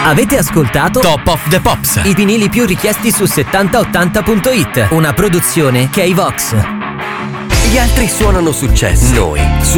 Avete ascoltato Top of the Pops, i vinili più richiesti su 7080.it, una produzione K-Vox. Gli altri suonano successo, noi